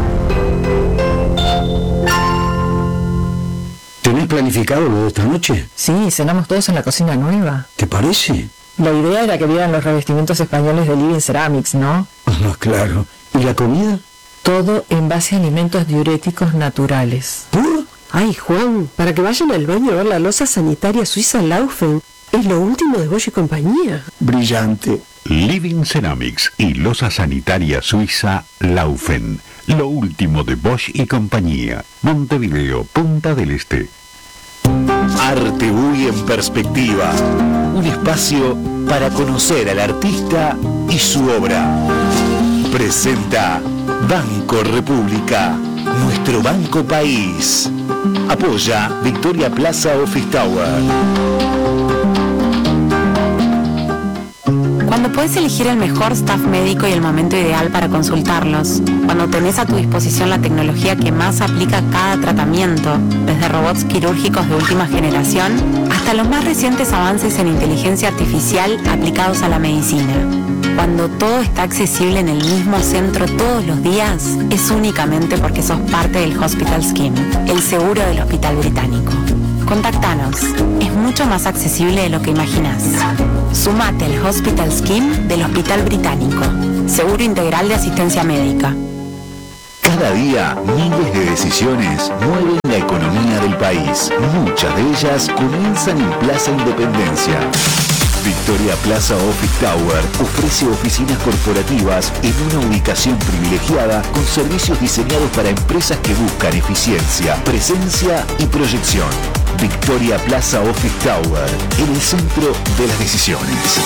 J: ¿Tenés planificado lo de esta noche?
E: Sí, cenamos todos en la cocina nueva.
J: ¿Te parece?
E: La idea era que vieran los revestimientos españoles de Living Ceramics, ¿no?
J: Ah, claro. ¿Y la comida?
E: Todo en base a alimentos diuréticos naturales.
J: ¿Por?
K: Ay, Juan, para que vayan al baño a ver la loza sanitaria suiza Laufen. Es lo último de Bosch y compañía.
J: Brillante.
L: Living Ceramics y loza sanitaria suiza Laufen. Lo último de Bosch y compañía. Montevideo, Punta del Este.
F: Arte-Uy en perspectiva. Un espacio para conocer al artista y su obra. Presenta Banco República, nuestro banco país. Apoya Victoria Plaza Office Tower.
G: Cuando puedes elegir el mejor staff médico y el momento ideal para consultarlos. Cuando tenés a tu disposición la tecnología que más aplica a cada tratamiento, desde robots quirúrgicos de última generación hasta los más recientes avances en inteligencia artificial aplicados a la medicina. Cuando todo está accesible en el mismo centro todos los días, es únicamente porque sos parte del Hospital Scheme, el seguro del Hospital Británico. Contáctanos, es mucho más accesible de lo que imaginás. Sumate al Hospital Scheme del Hospital Británico, seguro integral de asistencia médica.
F: Cada día, miles de decisiones mueven la economía del país. Muchas de ellas comienzan en Plaza Independencia. Victoria Plaza Office Tower ofrece oficinas corporativas en una ubicación privilegiada con servicios diseñados para empresas que buscan eficiencia, presencia y proyección. Victoria Plaza Office Tower, en el centro de las decisiones.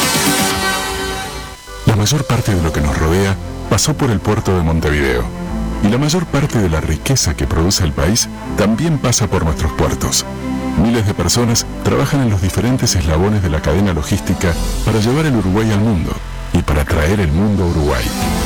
M: La mayor parte de lo que nos rodea pasó por el puerto de Montevideo. Y la mayor parte de la riqueza que produce el país también pasa por nuestros puertos. Miles de personas trabajan en los diferentes eslabones de la cadena logística para llevar el Uruguay al mundo y para traer el mundo a Uruguay.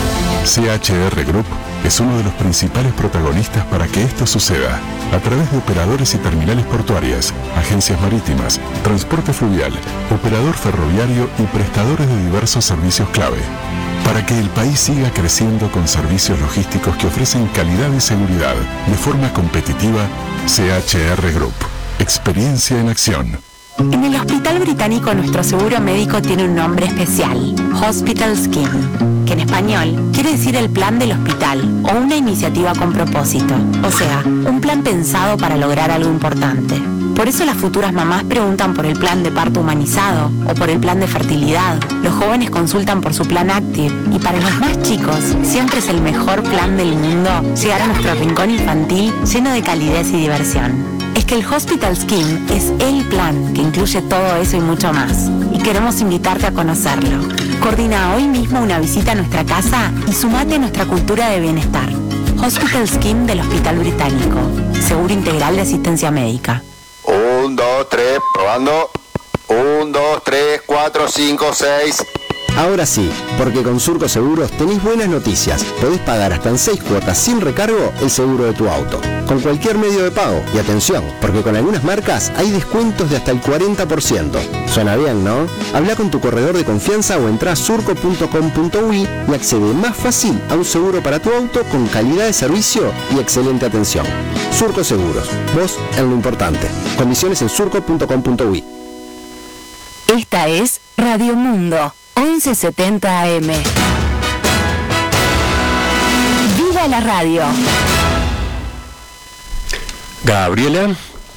M: C H R Group es uno de los principales protagonistas para que esto suceda, a través de operadores y terminales portuarias, agencias marítimas, transporte fluvial, operador ferroviario y prestadores de diversos servicios clave. Para que el país siga creciendo con servicios logísticos que ofrecen calidad y seguridad de forma competitiva, C H R Group. Experiencia en acción.
G: En el Hospital Británico nuestro seguro médico tiene un nombre especial, Hospital Scheme, que en español quiere decir el plan del hospital o una iniciativa con propósito, o sea, un plan pensado para lograr algo importante. Por eso las futuras mamás preguntan por el plan de parto humanizado o por el plan de fertilidad. Los jóvenes consultan por su plan Active y para los más chicos siempre es el mejor plan del mundo llegar a nuestro rincón infantil lleno de calidez y diversión. Es que el Hospital Scheme es el plan que incluye todo eso y mucho más. Y queremos invitarte a conocerlo. Coordina hoy mismo una visita a nuestra casa y sumate a nuestra cultura de bienestar. Hospital Scheme del Hospital Británico. Seguro integral de asistencia médica.
N: Un, dos, tres, probando. Un, dos, tres, cuatro, cinco, seis.
O: Ahora sí, porque con Surco Seguros tenés buenas noticias. Podés pagar hasta en seis cuotas sin recargo el seguro de tu auto, con cualquier medio de pago. Y atención, porque con algunas marcas hay descuentos de hasta el cuarenta por ciento. Suena bien, ¿no? Habla con tu corredor de confianza o entrá a surco punto com punto uy y accede más fácil a un seguro para tu auto con calidad de servicio y excelente atención. Surco Seguros, vos en lo importante. Condiciones en surco punto com punto uy.
H: Esta es Radio Mundo. once setenta A M. ¡Viva la radio!
P: Gabriela.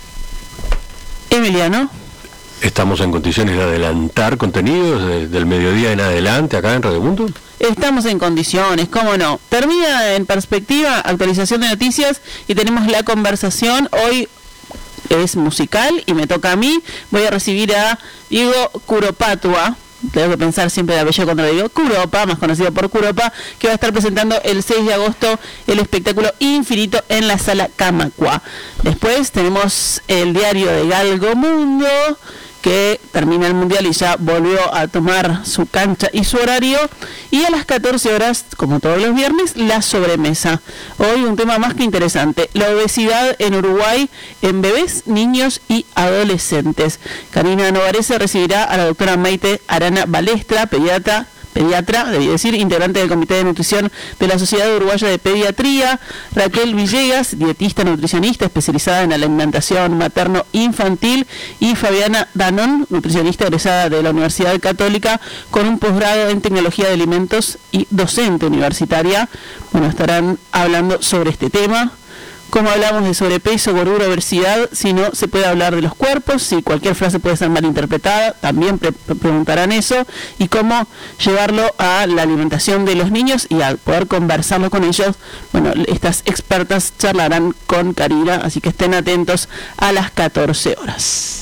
E: Emiliano.
P: ¿Estamos en condiciones de adelantar contenidos de, del mediodía en adelante acá en Radio Mundo?
E: Estamos en condiciones, cómo no. Termina En Perspectiva, actualización de noticias y tenemos la conversación. Hoy es musical y me toca a mí. Voy a recibir a Diego Curopatua. Tengo que pensar siempre de apellido cuando le digo Curopa, más conocido por Curopa, que va a estar presentando el seis de agosto el espectáculo Infinito en la Sala Camacua. Después tenemos el diario de Galgo Mundo, que termina el Mundial y ya volvió a tomar su cancha y su horario. Y a las catorce horas, como todos los viernes, la sobremesa. Hoy un tema más que interesante: la obesidad en Uruguay en bebés, niños y adolescentes. Karina Novarese recibirá a la doctora Maite Arana Balestra, pediatra, pediatra, debí decir, integrante del Comité de Nutrición de la Sociedad Uruguaya de Pediatría, Raquel Villegas, dietista nutricionista especializada en la alimentación materno-infantil, y Fabiana Danón, nutricionista egresada de la Universidad Católica con un posgrado en tecnología de alimentos y docente universitaria. Bueno, estarán hablando sobre este tema. Cómo hablamos de sobrepeso, gordura, obesidad, si no se puede hablar de los cuerpos, si cualquier frase puede ser malinterpretada, también pre preguntarán eso, y cómo llevarlo a la alimentación de los niños y a poder conversarlo con ellos. Bueno, estas expertas charlarán con Karina, así que estén atentos a las catorce horas.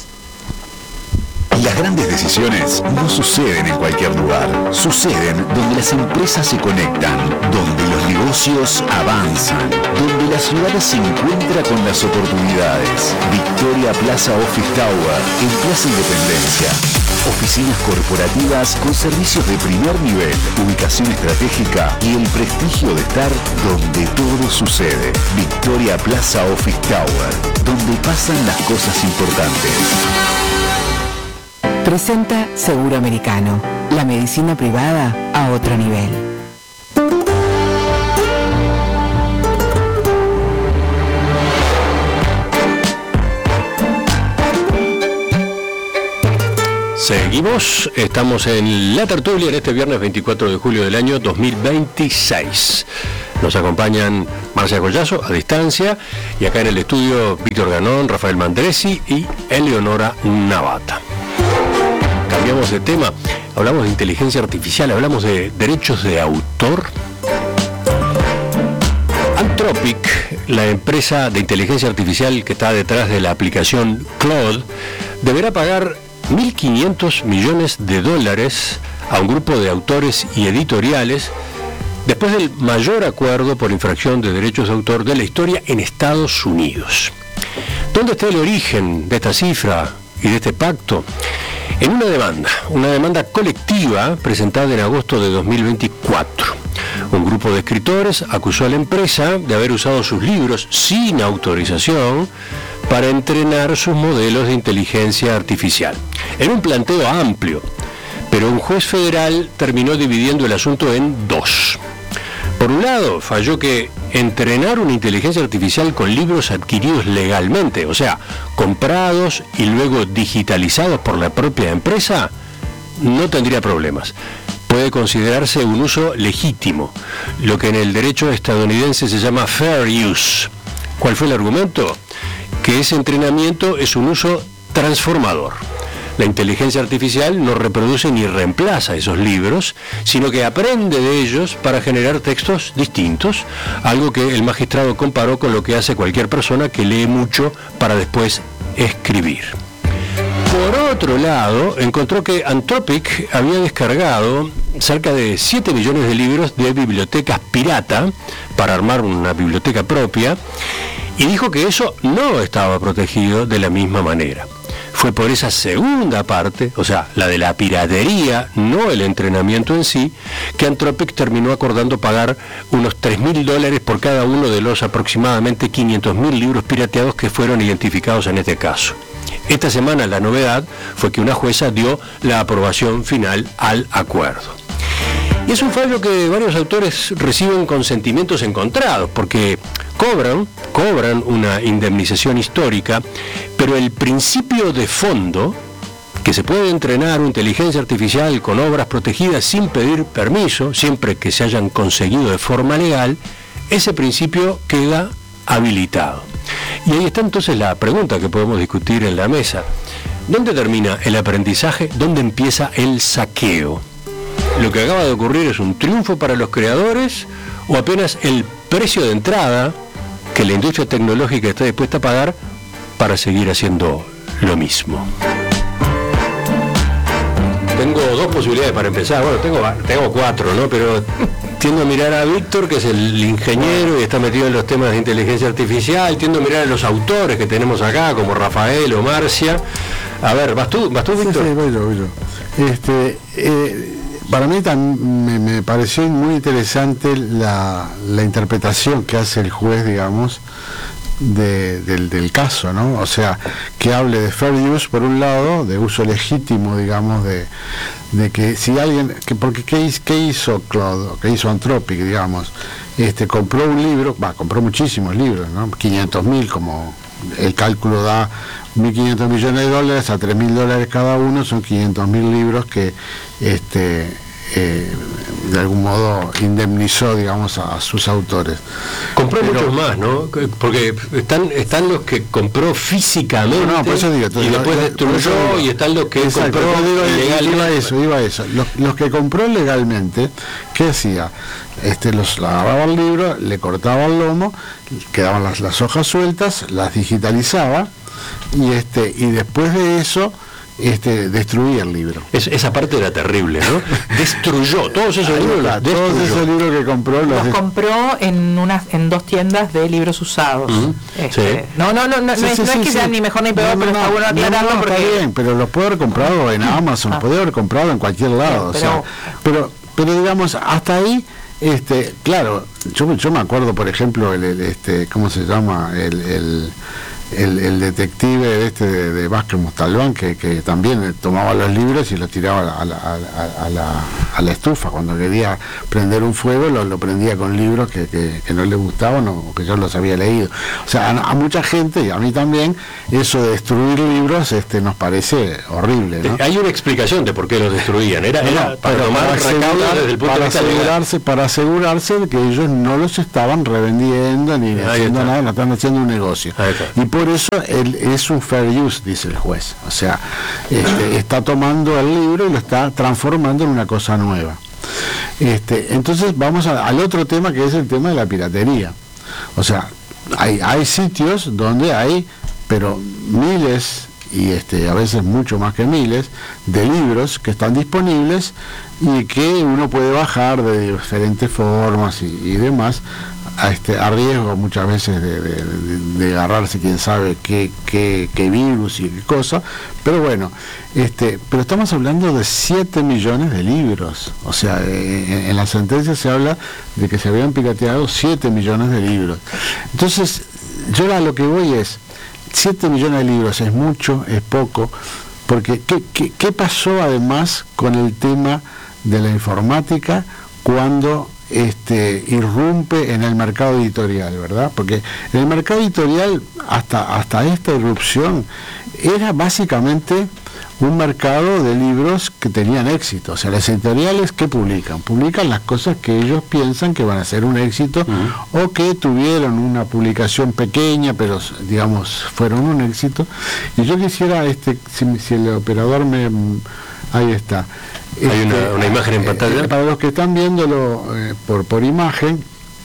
F: Las grandes decisiones no suceden en cualquier lugar, suceden donde las empresas se conectan, donde los negocios avanzan, donde la ciudad se encuentra con las oportunidades. Victoria Plaza Office Tower, en Plaza Independencia. Oficinas corporativas con servicios de primer nivel, ubicación estratégica y el prestigio de estar donde todo sucede. Victoria Plaza Office Tower, donde pasan las cosas importantes.
Q: Presenta Seguro Americano, la medicina privada a otro nivel.
P: Seguimos, estamos en La Tertulia en este viernes veinticuatro de julio del año dos mil veintiséis. Nos acompañan Marcia Collazo a distancia y acá en el estudio Víctor Ganón, Rafael Mandresi y Eleonora Navata. Cambiamos de tema, hablamos de inteligencia artificial, hablamos de derechos de autor. Anthropic, la empresa de inteligencia artificial que está detrás de la aplicación Claude, deberá pagar mil quinientos millones de dólares a un grupo de autores y editoriales después del mayor acuerdo por infracción de derechos de autor de la historia en Estados Unidos. ¿Dónde está el origen de esta cifra y de este pacto? En una demanda, una demanda colectiva presentada en agosto de dos mil veinticuatro. Un grupo de escritores acusó a la empresa de haber usado sus libros sin autorización para entrenar sus modelos de inteligencia artificial. Era un planteo amplio, pero un juez federal terminó dividiendo el asunto en dos. Por un lado, falló que entrenar una inteligencia artificial con libros adquiridos legalmente, o sea, comprados y luego digitalizados por la propia empresa, no tendría problemas. Puede considerarse un uso legítimo, lo que en el derecho estadounidense se llama fair use. ¿Cuál fue el argumento? Que ese entrenamiento es un uso transformador. La inteligencia artificial no reproduce ni reemplaza esos libros, sino que aprende de ellos para generar textos distintos, algo que el magistrado comparó con lo que hace cualquier persona que lee mucho para después escribir. Por otro lado, encontró que Anthropic había descargado cerca de siete millones de libros de bibliotecas pirata para armar una biblioteca propia y dijo que eso no estaba protegido de la misma manera. Fue por esa segunda parte, o sea, la de la piratería, no el entrenamiento en sí, que Anthropic terminó acordando pagar unos tres mil dólares por cada uno de los aproximadamente quinientos mil libros pirateados que fueron identificados en este caso. Esta semana la novedad fue que una jueza dio la aprobación final al acuerdo. Y es un fallo que varios autores reciben con sentimientos encontrados, porque cobran, cobran una indemnización histórica, pero el principio de fondo, que se puede entrenar una inteligencia artificial con obras protegidas sin pedir permiso, siempre que se hayan conseguido de forma legal, ese principio queda habilitado. Y ahí está entonces la pregunta que podemos discutir en la mesa. ¿Dónde termina el aprendizaje? ¿Dónde empieza el saqueo? ¿Lo que acaba de ocurrir es un triunfo para los creadores o apenas el precio de entrada que la industria tecnológica está dispuesta a pagar para seguir haciendo lo mismo? Tengo dos posibilidades para empezar. Bueno, tengo, tengo cuatro, ¿no? Pero tiendo a mirar a Víctor, que es el ingeniero y está metido en los temas de inteligencia artificial. Tiendo a mirar a los autores que tenemos acá, como Rafael o Marcia. A ver, ¿vas tú, vas tú Víctor?
D: Sí, sí, voy yo, voy yo. Este, eh, para mí también me, me pareció muy interesante la, la interpretación que hace el juez, digamos, De, del, del caso, ¿no? O sea, que hable de fair use por un lado, de uso legítimo, digamos, de, de que si alguien, que porque qué, qué hizo Claude, qué hizo Anthropic, digamos, este compró un libro, va, compró muchísimos libros, ¿no? quinientos mil, como el cálculo da mil quinientos millones de dólares a tres mil dólares cada uno, son quinientos mil libros que este Eh, de algún modo indemnizó, digamos, a, a sus autores.
P: Compró
D: Pero,
P: muchos más, ¿no? Porque están están los que compró físicamente, no, no, por eso digo, y después lo, destruyó, digo, y están los que exacto, compró digo, ilegalmente.
D: Iba a eso, iba a eso. Los, los que compró legalmente, ¿qué hacía? Este, los agarraba el libro, le cortaba el lomo, quedaban las, las hojas sueltas, las digitalizaba y este y después de eso Este, destruía el libro.
P: Es, esa parte era terrible, ¿no? Destruyó todos esos
D: Ahí
P: libros.
D: Está, todos esos libros que compró
E: los, los de... compró en unas en dos tiendas de libros usados. Uh-huh. este, sí. No, no, no, no, sí, no, sí, es, no sí, es que sí. sean ni mejor ni peor, no, pero no, está bueno aclararlo.
D: No, no,
E: porque...
D: Está bien, pero los puede haber comprado en Amazon, ah. puede haber comprado en cualquier lado. Sí, pero... O sea, pero, pero digamos, hasta ahí, este, claro, yo, yo me acuerdo, por ejemplo, el, el este, ¿cómo se llama? El, el El, el detective este de, de Vázquez Montalbán que, que también tomaba los libros y los tiraba a la, a, la, a, la, a la estufa cuando quería prender un fuego, lo, lo prendía con libros que, que, que no le gustaban o que yo los había leído. O sea, a, a mucha gente y a mí también eso de destruir libros este nos parece horrible, ¿no?
P: Hay una explicación de por qué los destruían, era, era para tomar recaudos desde el punto
D: para
P: de vista
D: asegurarse, legal. Para asegurarse de que ellos no los estaban revendiendo ni Ahí haciendo está. nada, no están haciendo un negocio. Y por Por eso él es un fair use, dice el juez. O sea, este, está tomando el libro y lo está transformando en una cosa nueva. Este, entonces vamos a, al otro tema, que es el tema de la piratería. O sea, hay, hay sitios donde hay, pero miles, y este, a veces mucho más que miles, de libros que están disponibles y que uno puede bajar de diferentes formas y, y demás, a, este, a riesgo muchas veces de, de, de, de agarrarse quién sabe qué, qué, qué virus y qué cosa, pero bueno, este, pero estamos hablando de siete millones de libros, o sea, en, en la sentencia se habla de que se habían pirateado siete millones de libros. Entonces, yo a lo que voy es, siete millones de libros es mucho, es poco, porque ¿qué, qué, qué pasó además con el tema de la informática cuando este, irrumpe en el mercado editorial, ¿verdad? Porque en el mercado editorial, hasta, hasta esta irrupción, era básicamente un mercado de libros que tenían éxito. O sea, las editoriales, ¿qué publican? Publican las cosas que ellos piensan que van a ser un éxito, uh-huh. o que tuvieron una publicación pequeña, pero digamos, fueron un éxito. Y yo quisiera, este, si, si el operador me... Ahí está.
P: Hay este, una, una imagen en pantalla.
D: Eh, para los que están viéndolo eh, por, por imagen,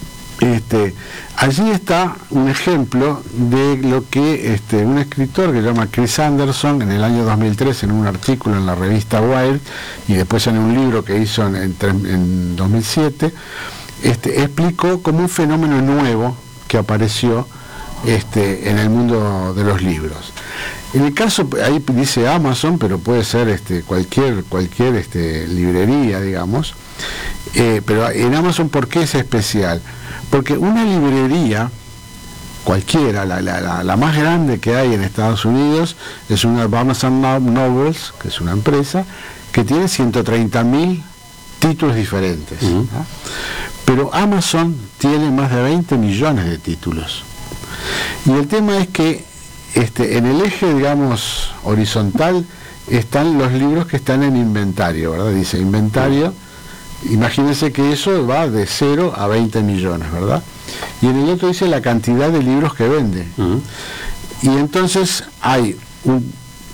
D: este, allí está un ejemplo de lo que este, un escritor que se llama Chris Anderson en el año dos mil tres, en un artículo en la revista Wired y después en un libro que hizo en, en, en dos mil siete, este, explicó como un fenómeno nuevo que apareció este, en el mundo de los libros. En el caso, ahí dice Amazon, pero puede ser este, cualquier, cualquier este, librería, digamos, eh, pero en Amazon, ¿por qué es especial? Porque una librería, cualquiera, la, la, la, la más grande que hay en Estados Unidos, es una Amazon Novels, que es una empresa, que tiene ciento treinta mil títulos diferentes. Uh-huh. ¿no? Pero Amazon tiene más de veinte millones de títulos. Y el tema es que este, en el eje, digamos, horizontal, están los libros que están en inventario, ¿verdad? Dice inventario. Imagínense que eso va de cero a veinte millones, ¿verdad? Y en el otro dice la cantidad de libros que vende. Uh-huh. Y entonces hay, un,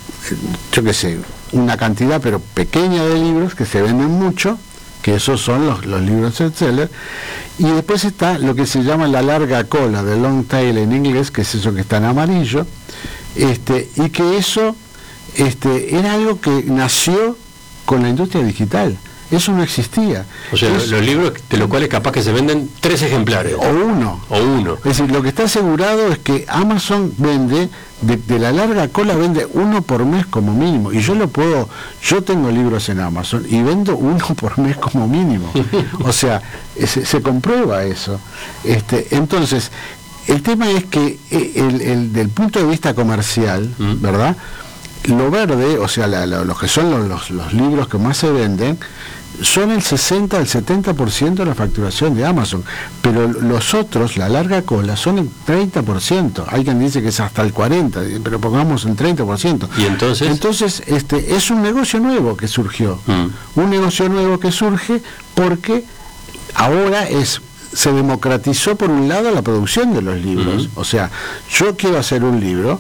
D: yo qué sé, una cantidad pero pequeña de libros que se venden mucho, que esos son los, los libros bestseller, y después está lo que se llama la larga cola, de long tail en inglés, que es eso que está en amarillo, este, y que eso este, era algo que nació con la industria digital. Eso no existía.
P: O sea,
D: es,
P: los libros de los cuales capaz que se venden tres ejemplares.
D: O uno.
P: O uno.
D: Es decir, lo que está asegurado es que Amazon vende, de, de la larga cola vende uno por mes como mínimo. Y yo lo puedo, yo tengo libros en Amazon y vendo uno por mes como mínimo. O sea, se, se comprueba eso. Este, entonces, el tema es que el, el, del punto de vista comercial, ¿Mm? ¿verdad? Lo verde, o sea, la, la, los que son los, los, los libros que más se venden, son el sesenta al setenta por ciento de la facturación de Amazon, pero los otros, la larga cola, son el treinta por ciento. Hay quien dice que es hasta el cuarenta por ciento, pero pongamos el treinta por ciento.
P: ¿Y entonces?
D: Entonces, este, es un negocio nuevo que surgió. Mm. Un negocio nuevo que surge porque ahora es... se democratizó por un lado la producción de los libros. Mm. O sea, yo quiero hacer un libro,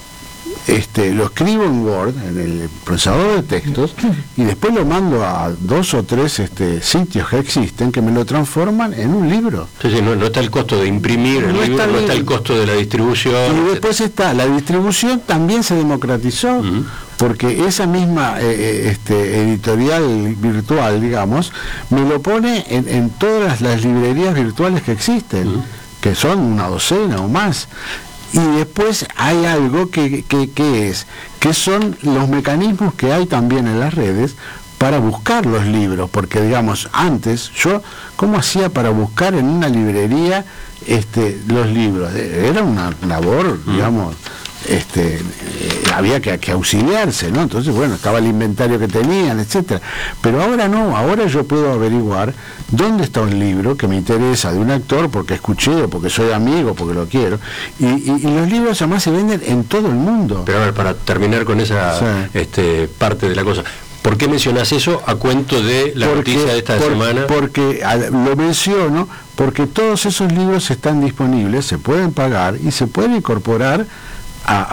D: este, lo escribo en Word, en el procesador de textos, y después lo mando a dos o tres este, sitios que existen que me lo transforman en un libro.
P: Sí, sí, no, no está el costo de imprimir el
D: no
P: libro,
D: está
P: no
D: el,
P: está el costo de la distribución.
D: Y después está, la distribución también se democratizó, uh-huh. porque esa misma eh, este, editorial virtual, digamos, me lo pone en, en todas las librerías virtuales que existen, uh-huh. que son una docena o más. Y después hay algo que, que, que es, que son los mecanismos que hay también en las redes para buscar los libros, porque digamos, antes yo, ¿cómo hacía para buscar en una librería este, los libros? Era una labor, digamos, este, eh, había que, que auxiliarse, ¿no? Entonces, bueno, estaba el inventario que tenían, etcétera. Pero ahora no, ahora yo puedo averiguar dónde está un libro que me interesa de un actor porque escuché o porque soy amigo, porque lo quiero, y, y, y los libros además se venden en todo el mundo.
P: Pero a ver, para terminar con esa sí. este, parte de la cosa, ¿por qué mencionás eso a cuento de la porque, noticia de esta
D: por,
P: semana?
D: Porque lo menciono porque todos esos libros están disponibles, se pueden pagar y se pueden incorporar a,